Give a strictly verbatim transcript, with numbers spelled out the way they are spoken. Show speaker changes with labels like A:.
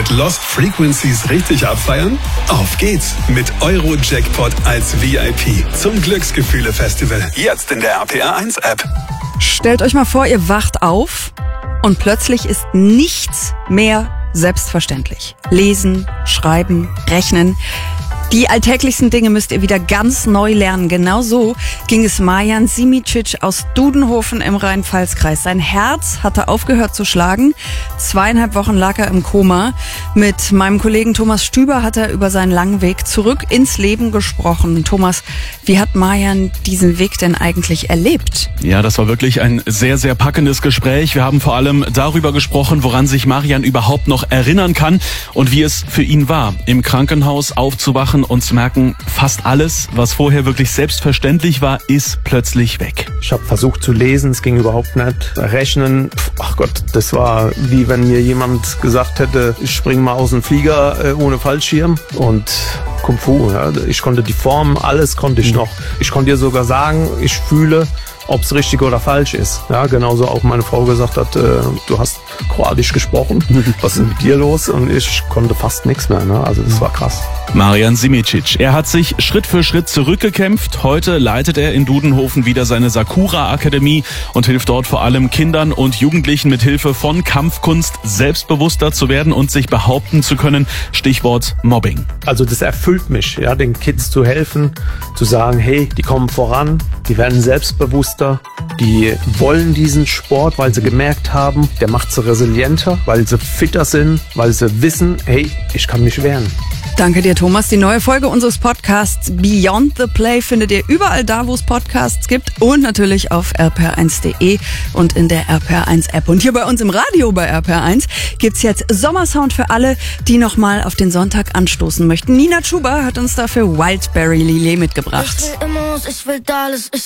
A: Mit Lost Frequencies richtig abfeiern? Auf geht's mit Euro-Jackpot als V I P zum Glücksgefühle-Festival. Jetzt in der R P R eins App.
B: Stellt euch mal vor, ihr wacht auf und plötzlich ist nichts mehr selbstverständlich. Lesen, schreiben, rechnen. Die alltäglichsten Dinge müsst ihr wieder ganz neu lernen. Genau so ging es Marjan Simicic aus Dudenhofen im Rhein-Pfalz-Kreis. Sein Herz hatte aufgehört zu schlagen. Zweieinhalb Wochen lag er im Koma. Mit meinem Kollegen Thomas Stüber hat er über seinen langen Weg zurück ins Leben gesprochen. Thomas, wie hat Marjan diesen Weg denn eigentlich erlebt?
C: Ja, das war wirklich ein sehr, sehr packendes Gespräch. Wir haben vor allem darüber gesprochen, woran sich Marjan überhaupt noch erinnern kann und wie es für ihn war, im Krankenhaus aufzuwachen und zu merken, fast alles, was vorher wirklich selbstverständlich war, ist plötzlich weg.
D: Ich habe versucht zu lesen, es ging überhaupt nicht. Rechnen, ach Gott, das war wie wenn mir jemand gesagt hätte, ich spring mal aus dem Flieger äh, ohne Fallschirm. Und Kung Fu, ja, ich konnte die Form, alles konnte ich noch. Ich konnte dir sogar sagen, ich fühle, ob es richtig oder falsch ist. Ja, genauso auch meine Frau gesagt hat, äh, du hast Kroatisch gesprochen, was ist mit dir los? Und ich konnte fast nichts mehr, ne? Also das war krass.
C: Marjan Simicic, er hat sich Schritt für Schritt zurückgekämpft. Heute leitet er in Dudenhofen wieder seine Sakura-Akademie und hilft dort vor allem Kindern und Jugendlichen mit Hilfe von Kampfkunst selbstbewusster zu werden und sich behaupten zu können. Stichwort Mobbing.
D: Also das erfüllt mich, ja, den Kids zu helfen, zu sagen, hey, die kommen voran, die werden selbstbewusster, die wollen diesen Sport, weil sie gemerkt haben, der macht sie resilienter, weil sie fitter sind, weil sie wissen, hey, ich kann mich wehren.
B: Danke dir, Thomas. Die neue Folge unseres Podcasts Beyond the Play findet ihr überall da, wo es Podcasts gibt und natürlich auf r p r eins punkt d e und in der R P R eins App. Und hier bei uns im Radio bei R P R eins gibt's jetzt Sommersound für alle, die nochmal auf den Sonntag anstoßen möchten. Nina Chuba hat uns dafür Wildberry Lillet mitgebracht.
E: Ich will Immos, ich will alles, ich